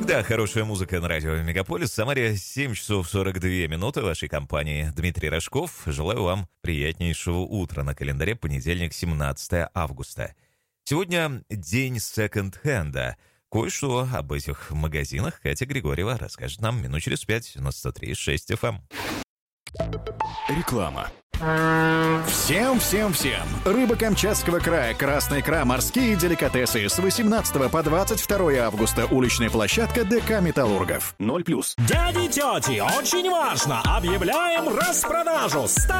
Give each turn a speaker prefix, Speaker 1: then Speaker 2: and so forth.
Speaker 1: всегда хорошая музыка на радио «Мегаполис». В Самаре 7 часов 42 минуты. В вашей компании Дмитрий Рожков. Желаю вам приятнейшего утра. На календаре понедельник, 17 августа. Сегодня день секонд-хенда. Кое-что об этих магазинах Катя Григорьева расскажет нам минут через 5 на 103.6 FM.
Speaker 2: Реклама. Всем! Рыба Камчатского края, красная икра, морские деликатесы с 18 по 22 августа. Уличная площадка ДК «Металлургов». 0+.
Speaker 3: Дяди, тети, очень важно! Объявляем распродажу!